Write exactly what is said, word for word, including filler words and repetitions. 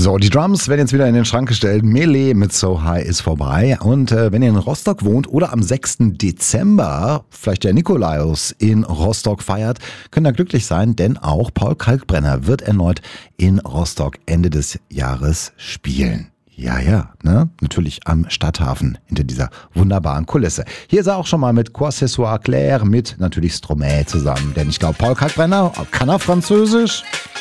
So, die Drums werden jetzt wieder in den Schrank gestellt. Melee mit So High ist vorbei. Und äh, wenn ihr in Rostock wohnt oder am sechsten Dezember vielleicht der Nikolaus in Rostock feiert, könnt ihr glücklich sein, denn auch Paul Kalkbrenner wird erneut in Rostock Ende des Jahres spielen. Ja, ja, ne? Natürlich am Stadthafen hinter dieser wunderbaren Kulisse. Hier ist er auch schon mal mit Quoi ce soit clair, mit natürlich Stromae zusammen. Denn ich glaube, Paul Kalkbrenner, kann er Französisch?